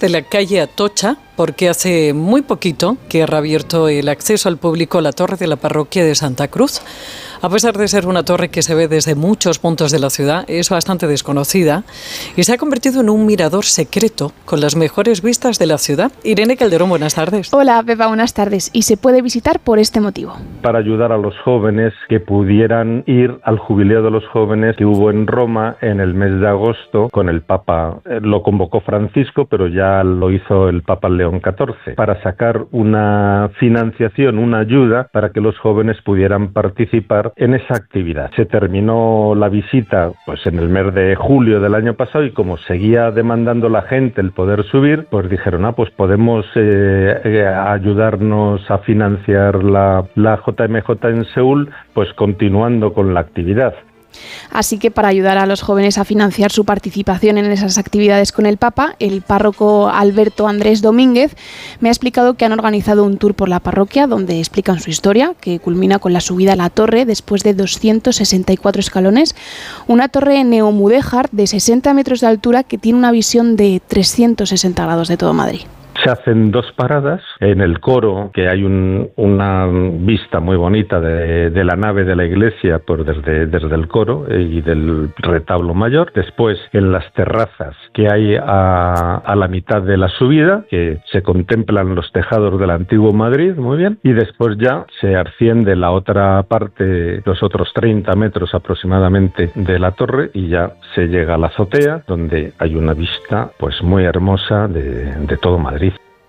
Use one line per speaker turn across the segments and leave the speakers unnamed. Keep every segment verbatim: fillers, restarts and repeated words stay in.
de la calle Atocha, porque hace muy poquito que ha reabierto el acceso al público a la torre de la parroquia de Santa Cruz. A pesar de ser una torre que se ve desde muchos puntos de la ciudad, es bastante desconocida y se ha convertido en un mirador secreto con las mejores vistas de la ciudad. Irene Calderón, buenas tardes.
Hola, Pepa, buenas tardes. Y se puede visitar por este motivo.
Para ayudar a los jóvenes que pudieran ir al jubileo de los jóvenes que hubo en Roma en el mes de agosto con el Papa. Lo convocó Francisco, pero ya lo hizo el Papa León catorce, para sacar una financiación, una ayuda para que los jóvenes pudieran participar en esa actividad. Se terminó la visita pues en el mes de julio del año pasado y como seguía demandando la gente el poder subir, pues dijeron, ah, pues podemos eh, eh, ayudarnos a financiar la, la J M J en Seúl, pues continuando con la actividad.
Así que para ayudar a los jóvenes a financiar su participación en esas actividades con el Papa, el párroco Alberto Andrés Domínguez me ha explicado que han organizado un tour por la parroquia donde explican su historia, que culmina con la subida a la torre después de doscientos sesenta y cuatro escalones, una torre neomudéjar de sesenta metros de altura que tiene una visión de trescientos sesenta grados de todo Madrid.
Se hacen dos paradas. En el coro, que hay un, una vista muy bonita de, de la nave de la iglesia por desde, desde el coro y del retablo mayor. Después, en las terrazas que hay a, a la mitad de la subida, que se contemplan los tejados del antiguo Madrid, muy bien. Y después ya se asciende la otra parte, los otros treinta metros aproximadamente de la torre, y ya se llega a la azotea, donde hay una vista pues muy hermosa de, de todo Madrid.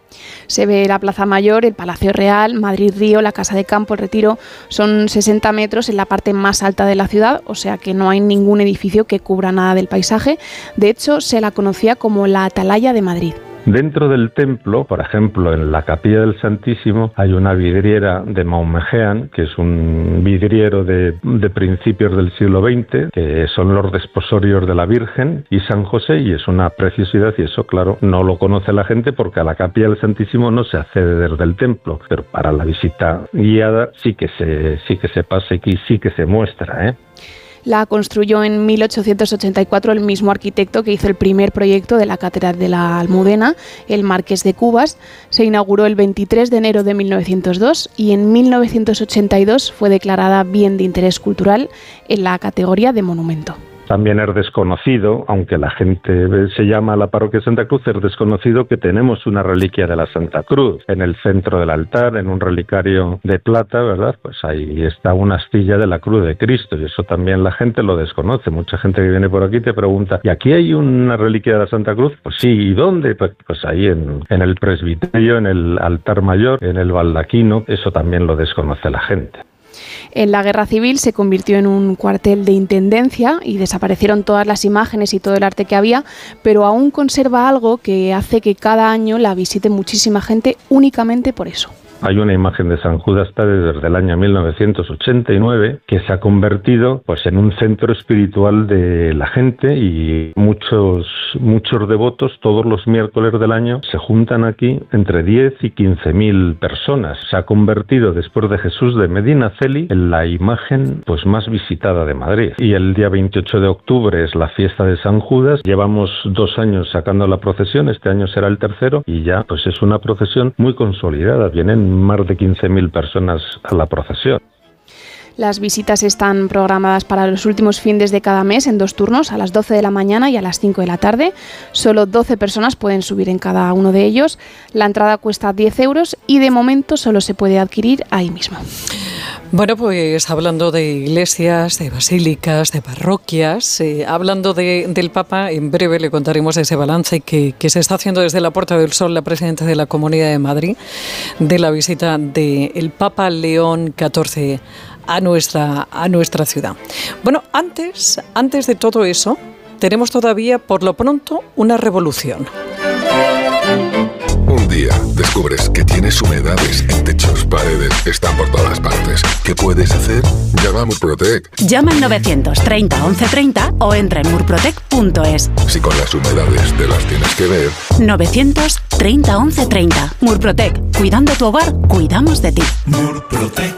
Se ve la Plaza Mayor, el Palacio Real, Madrid Río, la Casa de Campo, el Retiro. Son sesenta metros en la parte más alta de la ciudad, o sea que no hay ningún edificio que cubra nada del paisaje. De hecho, se la conocía como la Atalaya de Madrid.
Dentro del templo, por ejemplo, en la Capilla del Santísimo, hay una vidriera de Maumejean, que es un vidriero de, de principios del siglo veinte, que son los desposorios de la Virgen y San José, y es una preciosidad, y eso, claro, no lo conoce la gente porque a la Capilla del Santísimo no se accede desde el templo, pero para la visita guiada sí que se, sí que se pasa y sí que se muestra, ¿eh?
La construyó en mil ochocientos ochenta y cuatro el mismo arquitecto que hizo el primer proyecto de la Catedral de la Almudena, el Marqués de Cubas. Se inauguró el veintitrés de enero de mil novecientos dos y en mil novecientos ochenta y dos fue declarada Bien de Interés Cultural en la categoría de monumento.
También es desconocido, aunque la gente se llama la parroquia de Santa Cruz, es desconocido que tenemos una reliquia de la Santa Cruz en el centro del altar, en un relicario de plata, ¿verdad? Pues ahí está una astilla de la Cruz de Cristo, y eso también la gente lo desconoce. Mucha gente que viene por aquí te pregunta, ¿y aquí hay una reliquia de la Santa Cruz? Pues sí, ¿y dónde? Pues, pues ahí en, en el presbiterio, en el altar mayor, en el baldaquino, eso también lo desconoce la gente.
En la Guerra Civil se convirtió en un cuartel de intendencia y desaparecieron todas las imágenes y todo el arte que había, pero aún conserva algo que hace que cada año la visite muchísima gente únicamente por eso.
Hay una imagen de San Judas Tadeo desde el año mil novecientos ochenta y nueve que se ha convertido pues en un centro espiritual de la gente, y muchos muchos devotos todos los miércoles del año se juntan aquí, entre diez y quince mil personas. Se ha convertido, después de Jesús de Medinaceli, en la imagen pues más visitada de Madrid. Y el día veintiocho de octubre es la fiesta de San Judas. Llevamos dos años sacando la procesión, este año será el tercero, y ya pues es una procesión muy consolidada. Vienen más de quince mil personas a la procesión.
Las visitas están programadas para los últimos fines de cada mes en dos turnos, a las doce de la mañana y a las cinco de la tarde. Solo doce personas pueden subir en cada uno de ellos. La entrada cuesta diez euros y de momento solo se puede adquirir ahí mismo.
Bueno, pues hablando de iglesias, de basílicas, de parroquias, eh, hablando de, del Papa, en breve le contaremos ese balance que, que se está haciendo desde la Puerta del Sol, la presidenta de la Comunidad de Madrid, de la visita del Papa León catorce a nuestra, a nuestra ciudad. Bueno, antes, antes de todo eso, tenemos todavía, por lo pronto, una revolución.
Un día descubres que tienes humedades en techos, paredes, están por todas partes. ¿Qué puedes hacer? Llama a Murprotec.
Llama al novecientos treinta once treinta o entra en murprotec punto es.
Si con las humedades te las tienes que ver.
novecientos treinta once treinta. Murprotec. Cuidando tu hogar, cuidamos de ti.
Murprotec.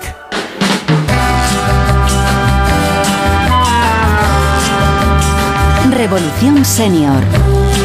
Revolución Senior.